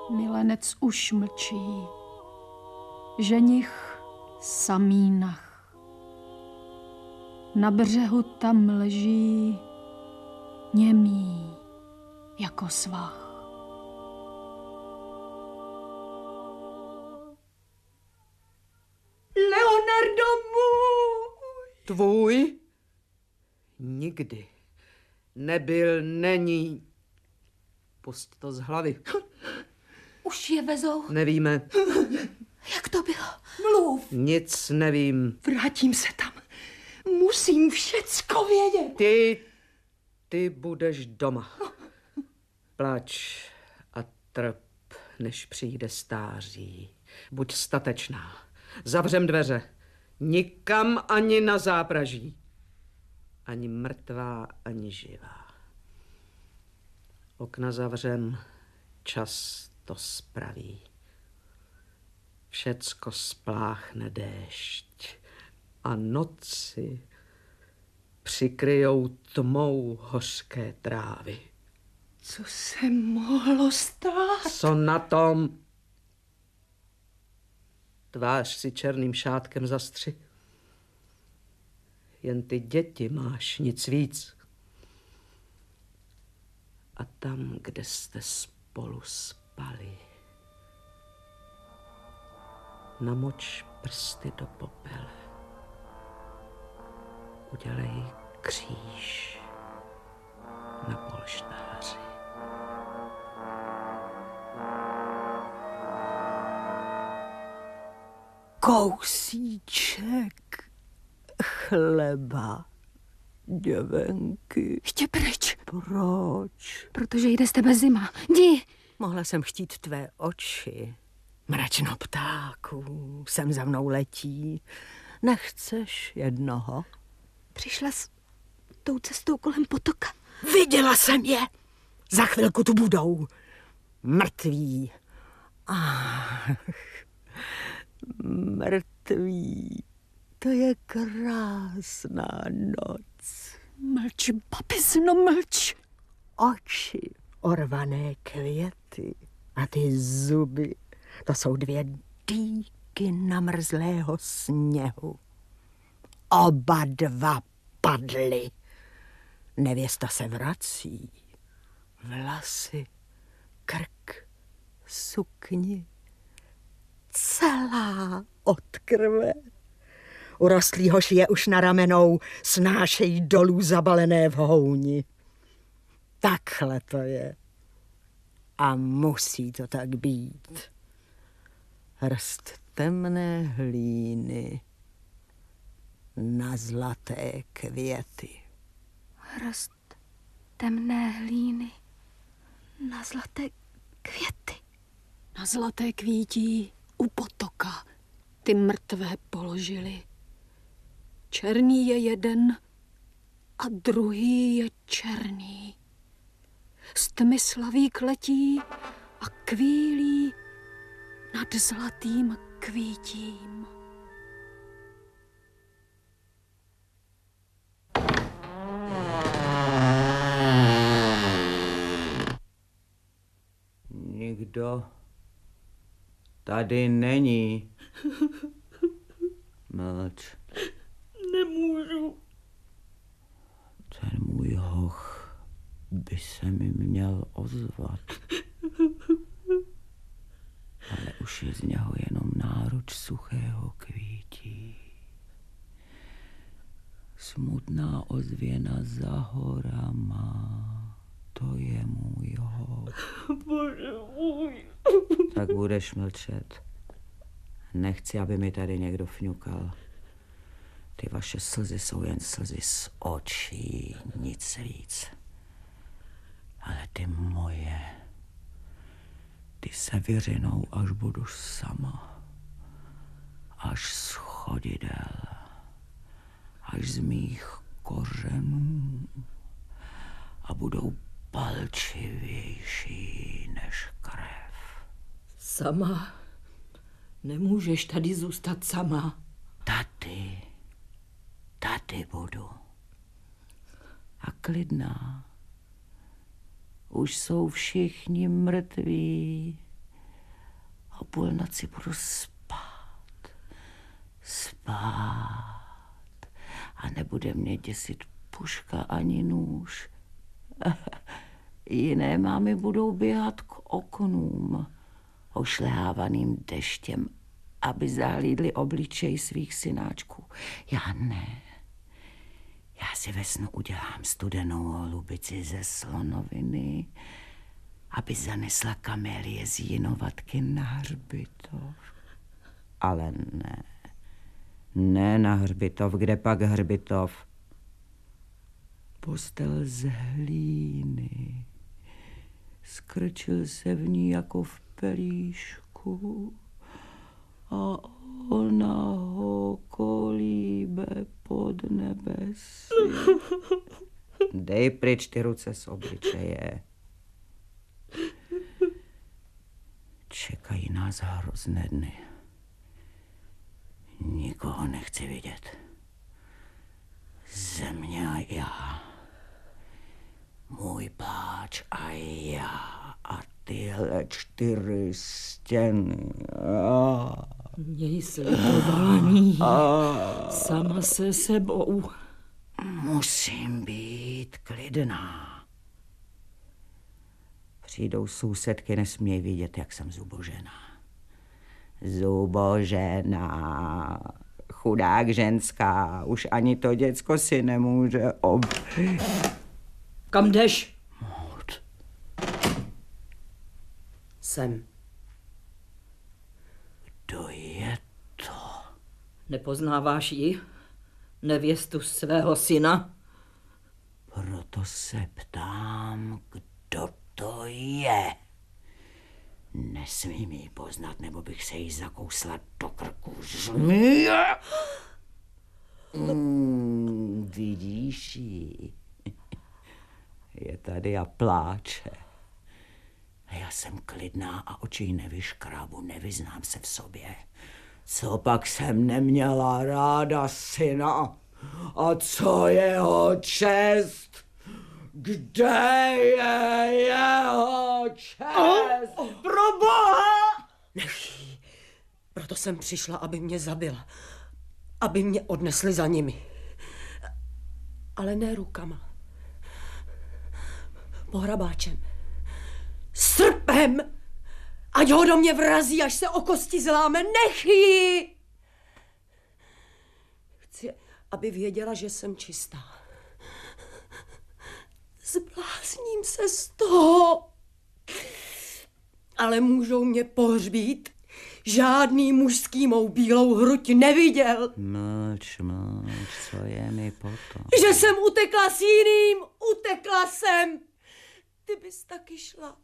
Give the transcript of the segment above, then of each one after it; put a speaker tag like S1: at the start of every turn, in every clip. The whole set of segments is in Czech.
S1: Milenec už mlčí, ženich samínach. Na břehu tam leží němý jako svah.
S2: Leonardo můj!
S3: Tvůj? Nikdy nebyl, není. Pust to z hlavy.
S2: Už je vezou.
S3: Nevíme.
S2: Jak to bylo? Mluv.
S3: Nic nevím.
S2: Vrátím se tam. Musím všecko vědět.
S3: Ty budeš doma. Plač a trp, než přijde stáří. Buď statečná. Zavřem dveře. Nikam ani na zápraží. Ani mrtvá, ani živá. Okna zavřem, čas to spraví. Všecko spláchne déšť a noci přikryjou tmou hořké trávy.
S2: Co se mohlo stát?
S3: Co na tom? Tvář si černým šátkem zastři. Jen ty děti máš, nic víc. A tam, kde jste spolu spali, namoč prsty do popele. Udělej kříž na polštáři.
S2: Kousíček chleba, děvenky.
S4: Ještě pryč.
S2: Proč?
S4: Protože jde z tebe zima. Jdi.
S2: Mohla jsem chtít tvé oči. Mračno ptáků, sem za mnou letí. Nechceš jednoho?
S4: Přišla s tou cestou kolem potoka.
S2: Viděla jsem je. Za chvilku tu budou. Mrtví. Ach, mrtví. To je krásná noc.
S4: Mlč, babizno, mlč.
S2: Oči, orvané květy a ty zuby, to jsou dvě dýky namrzlého sněhu. Oba dva padly. Nevěsta se vrací. Vlasy, krk, sukni, celá od krve. Urostlýho šije už na ramenou snášejí dolů zabalené v houni. Takhle to je. A musí to tak být. Hrst temné hlíny na zlaté květy.
S4: Hrst temné hlíny na zlaté květy.
S1: Na zlaté kvítí u potoka ty mrtvé položili. Černý je jeden a druhý je černý. Z tmy slavík letí a kvílí nad zlatým kvítím.
S3: Nikdo tady není. Mlč.
S2: Nemůžu.
S3: Ten můj hoch by se mi měl ozvat. Ale už je z něho jenom náruč suchého kvítí. Smutná ozvěna za horama, to je můj hoch.
S2: Bože můj.
S3: Tak budeš mlčet. Nechci, aby mi tady někdo fňukal. Ty vaše slzy jsou jen slzy z očí, nic víc. Ale ty moje, ty se vyřinou, až budu sama. Až z chodidel, až z mých kořenů. A budou palčivější než krev.
S2: Sama? Nemůžeš tady zůstat sama.
S3: Tady budu. A klidná. Už jsou všichni mrtví. O půlnoci budu spát. A nebude mě děsit puška ani nůž. Jiné mámy budou běhat k oknům, ošlehávaným deštěm, aby zahlídli obličej svých synáčků. Já ne. Já si ve snu udělám studenou holubici ze slonoviny, aby zanesla kamélie z Jinovatky na hřbitov. Ale ne. Ne na hřbitov, kde pak hřbitov? Postel z hlíny. Skrčil se v ní jako v pelíšku a ona ho kolíbe pod nebesí. Dej pryč ty ruce z obličeje. Čekají nás hrozné dny. Nikoho nechci vidět. Země a já. Můj pláč a já. A tyhle 4 stěny.
S2: Měj slitování. Sama se sebou.
S3: Musím být klidná. Přijdou sousedky, nesmějí vidět, jak jsem zubožená. Zubožená. Chudák ženská. Už ani to děcko si nemůže
S2: Kam jdeš?
S3: Mout.
S2: Sem.
S3: Kdo je to?
S2: Nepoznáváš ji? Nevěstu svého syna?
S3: Proto se ptám, kdo to je. Nesmím ji poznat, nebo bych se jí zakousla do krku. Zmije! Vidíš ji? Je tady a pláče. A já jsem klidná a oči jí nevyškrábu, nevyznám se v sobě. Co pak jsem neměla ráda syna? A co jeho čest? Kde je jeho čest?
S2: Proboha! Nech jí. Proto jsem přišla, aby mě zabila. Aby mě odnesli za nimi. Ale ne rukama. Pohrabáčem. Srpem! Ať ho do mě vrazí, až se o kosti zláme. Nech jí! Chci, aby věděla, že jsem čistá. Zblázním se z toho. Ale můžou mě pohřbít. Žádný mužský mou bílou hruď neviděl.
S3: Mlč, co je mi potom?
S2: Že jsem utekla s jiným. Utekla jsem. Ty bys taky šla.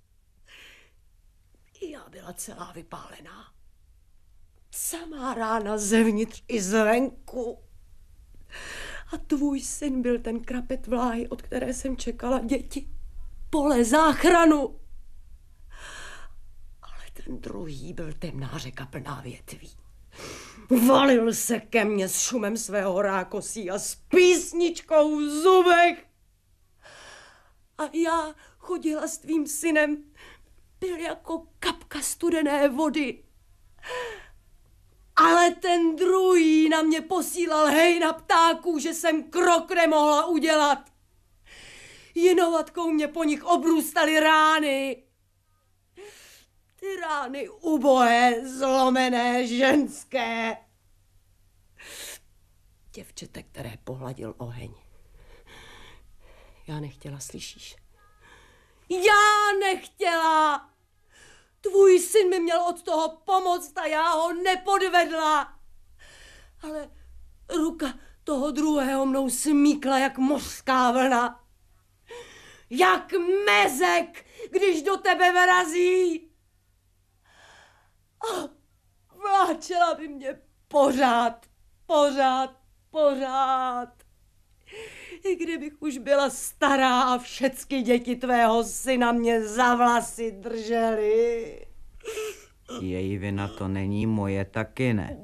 S2: I já byla celá vypálená. Samá rána zevnitř i zvenku. A tvůj syn byl ten krapet vláhy, od které jsem čekala děti. Pole, záchranu. Ale ten druhý byl temná řeka plná větví. Valil se ke mně s šumem svého rákosí a s písničkou v zubech. A já chodila s tvým synem, byl jako kapka studené vody. Ale ten druhý na mě posílal hejna ptáků, že jsem krok nemohla udělat. Jinovatkou mě po nich obrůstaly rány. Ty rány ubohé, zlomené, ženské. Děvčete, které pohladil oheň. Já nechtěla, slyšíš? Já nechtěla! Tvůj syn mi měl od toho pomoct a já ho nepodvedla. Ale ruka toho druhého mnou smíkla jak mořská vlna. Jak mezek, když do tebe vrazí. A vláčela by mě pořád. I kdybych už byla stará a všecky děti tvého syna mě za vlasy držely.
S3: Její vina to není, moje taky ne.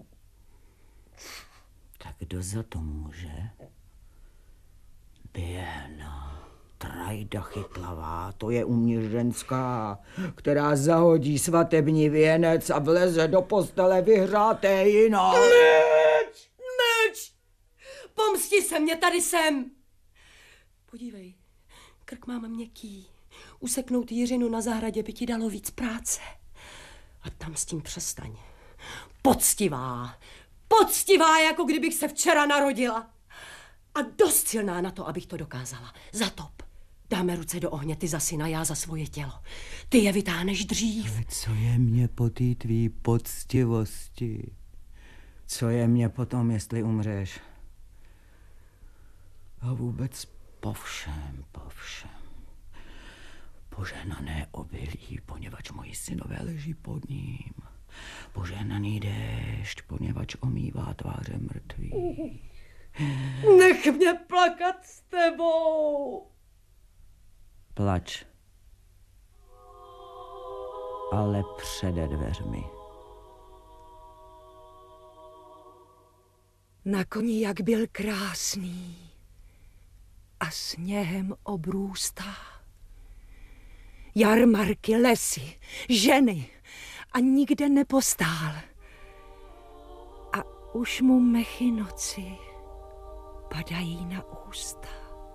S3: Tak kdo za to může? Běhna. Strajda chytlavá, to je u mě ženská, která zahodí svatební věnec a vleze do postele vyhřáté jinak.
S2: Mlč! Pomsti se mě, tady jsem! Podívej, krk mám měkký. Useknout Jiřinu na zahradě by ti dalo víc práce. A tam s tím přestaň. Poctivá, jako kdybych se včera narodila. A dost silná na to, abych to dokázala. Zatop. Dáme ruce do ohně, ty za syna, já za svoje tělo. Ty je vytáhneš dřív.
S3: Ale co je mě po té tvý poctivosti? Co je mě potom, jestli umřeš? A vůbec po všem. Požehnané obilí, poněvadž moji synové leží pod ním. Požehnaný déšť, poněvadž omývá tváře mrtvých.
S2: Nech mě plakat s tebou.
S3: Plač. Ale přede dveřmi.
S5: Na koni, jak byl krásný a sněhem obrůstá. Jarmarky, lesy, ženy a nikde nepostál. A už mu mechy noci padají na ústa.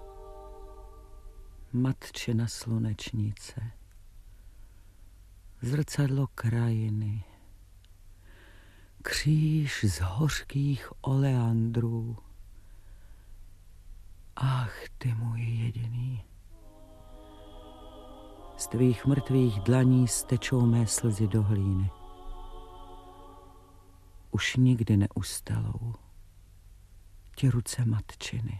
S3: Matčina slunečnice, zrcadlo krajiny, kříž z hořkých oleandrů. Ach, ty můj jediný. Z tvých mrtvých dlaní stečou mé slzy do hlíny. Už nikdy neustalou ti ruce matčiny.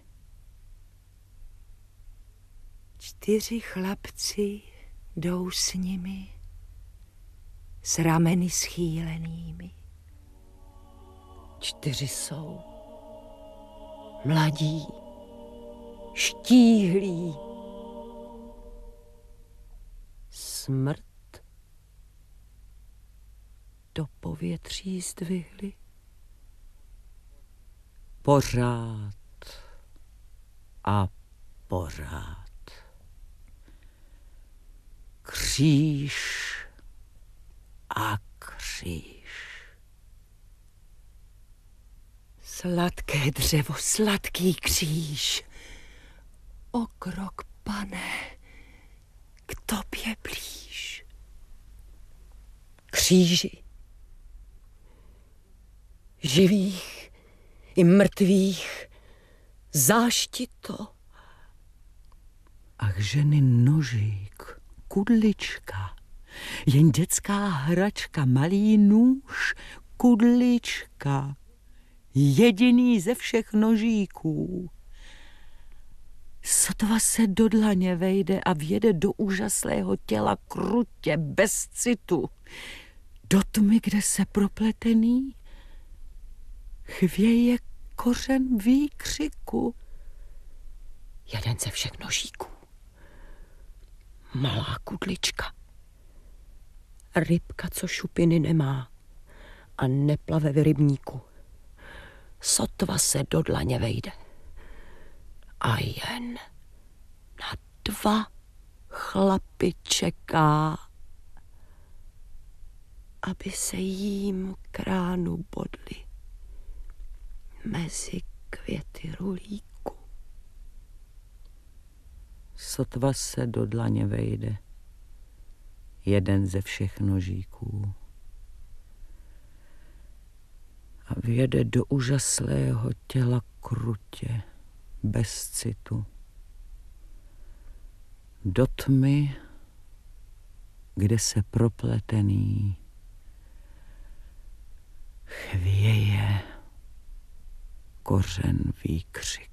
S5: 4 chlapci jdou s nimi, s rameny schýlenými.
S2: 4 jsou mladí, štíhlí. Smrt do povětří zdvihli.
S3: Pořád a pořád. Kříž a kříž.
S5: Sladké dřevo, sladký kříž. O krok, pane, k tobě blíž.
S2: Kříži. Živých i mrtvých. Záštito.
S3: Ach, ženy, nožík, kudlička, jen dětská hračka, malý nůž, kudlička, jediný ze všech nožíků. Sotva se do dlaně vejde a vjede do úžaslého těla krutě, bez citu, do tmy, kde se propletený chvěje kořen výkřiku.
S2: Jeden ze všech nožíků. Malá kudlička. Rybka, co šupiny nemá a neplave v rybníku. Sotva se do dlaně vejde. A jen na 2 chlapy čeká, aby se jím k ránu bodli mezi květy rulíku.
S3: Sotva se do dlaně vejde jeden ze všech nožíků a vjede do úžaslého těla krutě, bez citu, do tmy, kde se propletený chvěje kořen výkřik.